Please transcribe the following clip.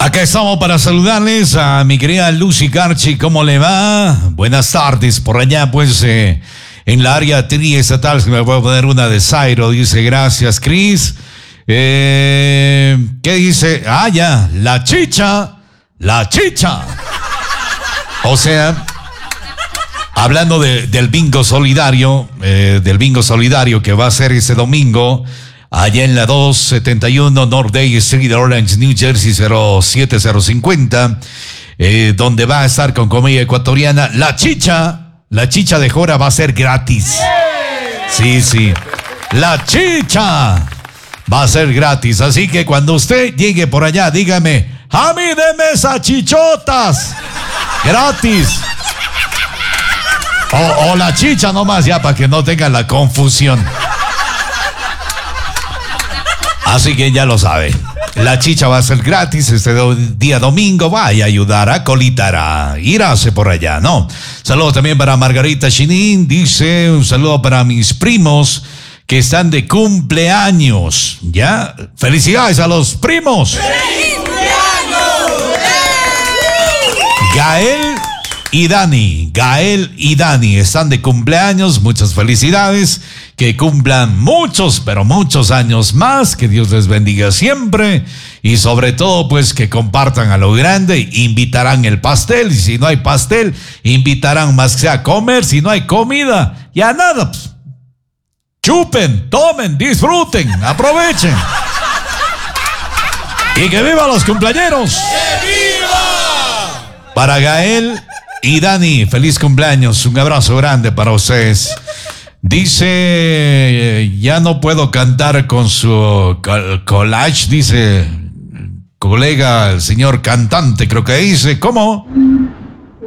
Acá estamos para saludarles a mi querida Lucy Carchi. ¿Cómo le va? Buenas tardes. Por allá, pues, en la área triestatal, se me puede poner una de Zairo. Dice, gracias, Cris. ¿Qué dice? Ah, ya, la chicha. O sea, hablando del bingo solidario, que va a ser ese domingo, allá en la 271 North Day Street, Orange, New Jersey 07050, donde va a estar con comida ecuatoriana. La chicha de Jora va a ser gratis. Sí. La chicha va a ser gratis. Así que cuando usted llegue por allá, dígame, a mí deme esas chichotas. Gratis. O la chicha nomás, ya, para que no tengan la confusión. Así que ya lo sabe. La chicha va a ser gratis este día domingo. Vaya a ayudar a colitar, a irse por allá, ¿no? Saludos también para Margarita Chinin. Dice, un saludo para mis primos que están de cumpleaños. ¿Ya? Felicidades a los primos. ¡Feliz cumpleaños! Gael y Dani están de cumpleaños. Muchas felicidades. Que cumplan muchos, pero muchos años más. Que Dios les bendiga siempre. Y sobre todo, pues, que compartan a lo grande. Invitarán el pastel. Y si no hay pastel, invitarán más que sea a comer. Si no hay comida, ya nada. Pues, chupen, tomen, disfruten, aprovechen. Y que vivan los cumpleañeros. ¡Que viva! Para Gael y Dani, feliz cumpleaños. Un abrazo grande para ustedes. Dice, ya no puedo cantar con su collage, dice colega, el señor cantante, creo que dice, ¿cómo?